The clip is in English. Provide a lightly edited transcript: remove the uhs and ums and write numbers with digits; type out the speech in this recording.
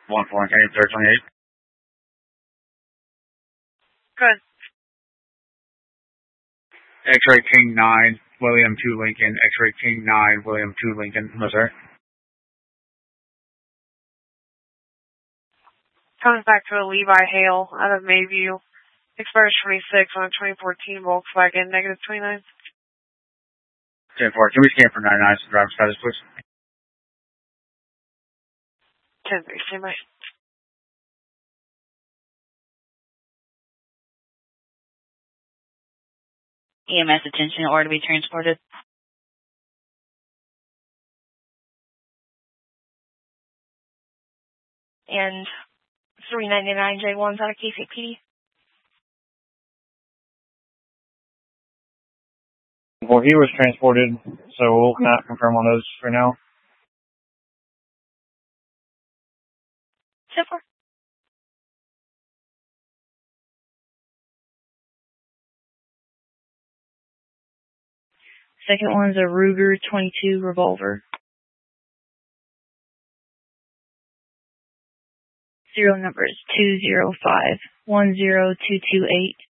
1-4, can you 328? Good. X-ray King 9, William 2 Lincoln, X-ray King 9, William 2 Lincoln. No, sir. Coming back to a Levi Hale out of Mayview. Expired 26 on a 2014 Volkswagen, negative 29. 10-4, can we scan for 99 driver's status, please? 10-3, stand by. EMS attention, order to be transported. And 399 J1's out of KCPD. Well, he was transported, so we'll not confirm on those for now. 10-4. Second one's a Ruger 22 revolver. Serial number is 205-10228.